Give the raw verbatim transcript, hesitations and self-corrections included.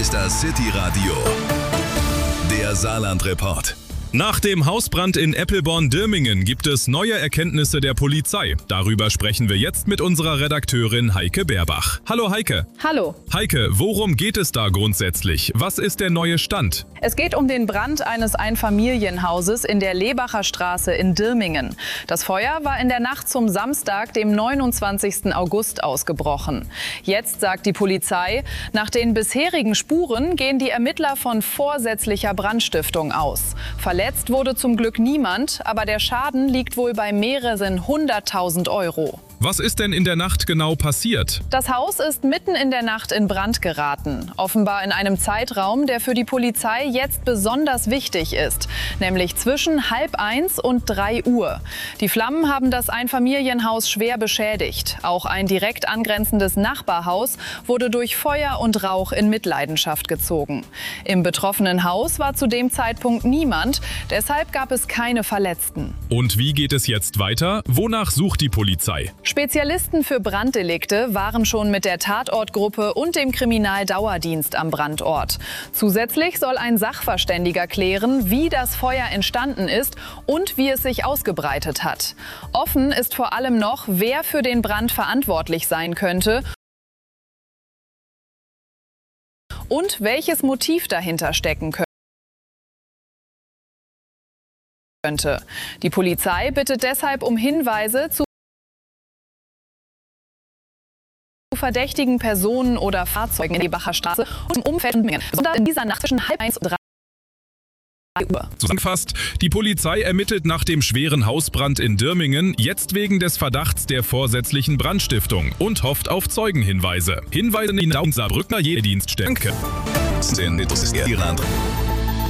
ist das City Radio, der Saarland-Report. Nach dem Hausbrand in Eppelborn-Dirmingen gibt es neue Erkenntnisse der Polizei. Darüber sprechen wir jetzt mit unserer Redakteurin Heike Beerbach. Hallo Heike. Hallo. Heike, worum geht es da grundsätzlich? Was ist der neue Stand? Es geht um den Brand eines Einfamilienhauses in der Lebacher Straße in Dirmingen. Das Feuer war in der Nacht zum Samstag, dem neunundzwanzigsten August, ausgebrochen. Jetzt sagt die Polizei, nach den bisherigen Spuren gehen die Ermittler von vorsätzlicher Brandstiftung aus. Verletzt wurde zum Glück niemand, aber der Schaden liegt wohl bei mehreren hunderttausend Euro. Was ist denn in der Nacht genau passiert? Das Haus ist mitten in der Nacht in Brand geraten. Offenbar in einem Zeitraum, der für die Polizei jetzt besonders wichtig ist. Nämlich zwischen halb eins und drei Uhr. Die Flammen haben das Einfamilienhaus schwer beschädigt. Auch ein direkt angrenzendes Nachbarhaus wurde durch Feuer und Rauch in Mitleidenschaft gezogen. Im betroffenen Haus war zu dem Zeitpunkt niemand. Deshalb gab es keine Verletzten. Und wie geht es jetzt weiter? Wonach sucht die Polizei? Spezialisten für Branddelikte waren schon mit der Tatortgruppe und dem Kriminaldauerdienst am Brandort. Zusätzlich soll ein Sachverständiger klären, wie das Feuer entstanden ist und wie es sich ausgebreitet hat. Offen ist vor allem noch, wer für den Brand verantwortlich sein könnte und welches Motiv dahinter stecken könnte. Die Polizei bittet deshalb um Hinweise zu verdächtigen Personen oder Fahrzeugen in die Lebacher Straße und im Umfeld von Dirmingen, besonders in dieser Nacht zwischen halb eins und drei Uhr. Zusammengefasst, die Polizei ermittelt nach dem schweren Hausbrand in Dirmingen jetzt wegen des Verdachts der vorsätzlichen Brandstiftung und hofft auf Zeugenhinweise. Hinweise in den Saarbrücker Dienststelle. Danke.